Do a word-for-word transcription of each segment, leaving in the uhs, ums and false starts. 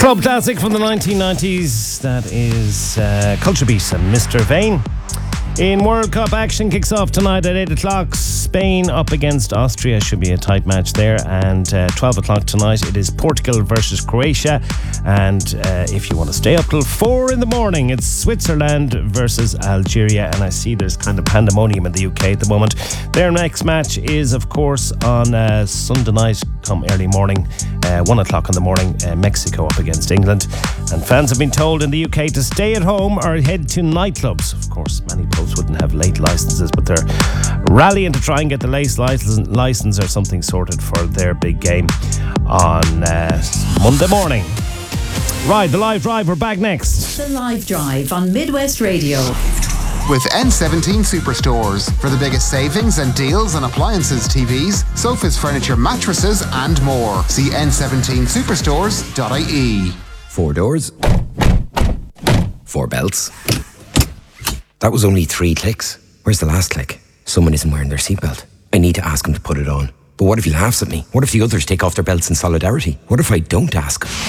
Club classic from the nineteen nineties. That is uh, Culture Beat and Mister Vane. In World Cup action kicks off tonight at eight o'clock. Spain up against Austria. Should be a tight match there. And uh, twelve o'clock tonight it is Portugal versus Croatia. And uh, if you want to stay up till four in the morning, it's Switzerland versus Algeria. And I see there's kind of pandemonium in the U K at the moment. Their next match is of course on uh, Sunday night come early morning, uh, one o'clock in the morning, uh, Mexico up against England. And fans have been told in the U K to stay at home or head to nightclubs. Of course, many pubs wouldn't have late licenses, but they're rallying to try and get the late license, license or something sorted for their big game on uh, Monday morning. Right, the live drive, we're back next. The live drive on Midwest Radio. With N seventeen Superstores for the biggest savings and deals on appliances, T Vs, sofas, furniture, mattresses and more. See N seventeen superstores dot I E. Four doors. Four belts. That was only three clicks. Where's the last click? Someone isn't wearing their seatbelt. I need to ask him to put it on. But what if he laughs at me? What if the others take off their belts in solidarity? What if I don't ask him?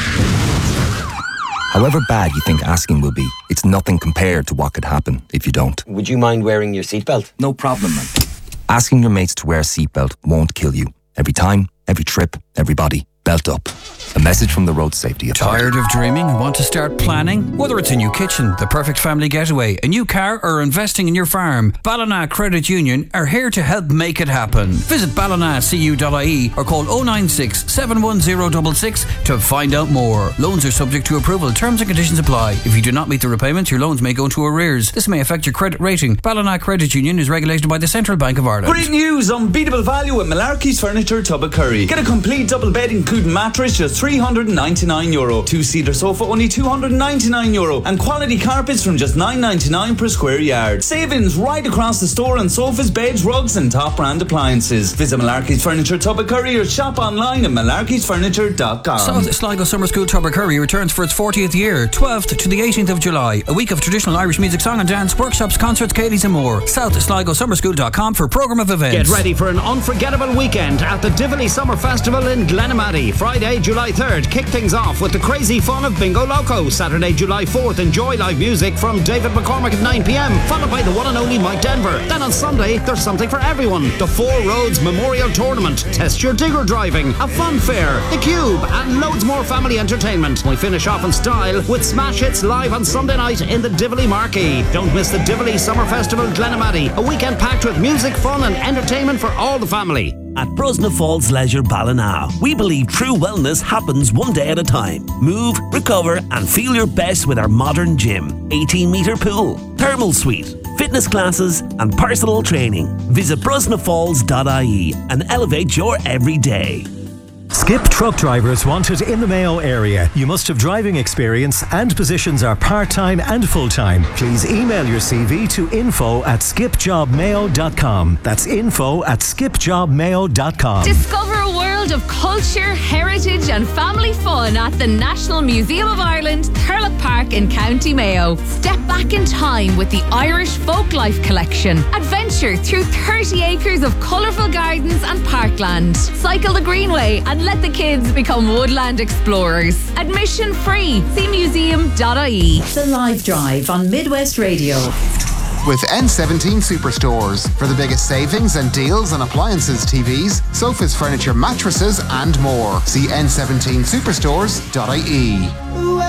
However bad you think asking will be, it's nothing compared to what could happen if you don't. Would you mind wearing your seatbelt? No problem, man. Asking your mates to wear a seatbelt won't kill you. Every time, every trip, everybody, belt up. A message from the Road Safety Authority. Tired of dreaming and want to start planning? Whether it's a new kitchen, the perfect family getaway, a new car or investing in your farm, Ballina Credit Union are here to help make it happen. Visit ballina c u dot I E or call oh nine six, seven one oh six six to find out more. Loans are subject to approval. Terms and conditions apply. If you do not meet the repayments, your loans may go into arrears. This may affect your credit rating. Ballina Credit Union is regulated by the Central Bank of Ireland. Great news! Unbeatable value at Malarkey's Furniture, Tubbacurry. Get a complete double bed including mattress just three hundred ninety-nine euro. Two-seater sofa only two hundred ninety-nine euro. And quality carpets from just nine ninety-nine per square yard. Savings right across the store on sofas, beds, rugs and top brand appliances. Visit Malarkey's Furniture, Tubbacurry or shop online at malarkeys furniture dot com. South Sligo Summer School Tubbacurry returns for its fortieth year, twelfth to the eighteenth of July. A week of traditional Irish music, song and dance, workshops, concerts, Katie's and more. south sligo summer school dot com for programme of events. Get ready for an unforgettable weekend at the Tivoli Summer Festival in Glenamaddy. Friday, July third. Kick things off with the crazy fun of Bingo Loco. Saturday, July fourth. Enjoy live music from David McCormick at nine p.m, followed by the one and only Mike Denver. Then on Sunday, there's something for everyone. The Four Roads Memorial Tournament. Test your digger driving, a fun fair, the Cube, and loads more family entertainment. We finish off in style with Smash Hits live on Sunday night in the Tivoli Marquee. Don't miss the Tivoli Summer Festival Glenamaddy, a weekend packed with music, fun and entertainment for all the family. At Brosna Falls Leisure Ballina, we believe true wellness happens one day at a time. Move, recover and feel your best with our modern gym, eighteen metre pool, thermal suite, fitness classes and personal training. Visit brosna falls dot I E and elevate your everyday. Skip truck drivers wanted in the Mayo area. You must have driving experience and positions are part-time and full-time. Please email your C V to info at skip job mayo dot com. That's info at skip job mayo dot com. Discover a world of culture, heritage and family fun at the National Museum of Ireland, Thurlock Park in County Mayo. Step back in time with the Irish Folklife Collection. Adventure through thirty acres of colourful gardens and parkland. Cycle the Greenway and let the kids become woodland explorers. Admission free. See museum dot I E. The live drive on Midwest Radio. With N seventeen Superstores for the biggest savings and deals on appliances, T Vs, sofas, furniture, mattresses and more. See N seventeen superstores dot I E.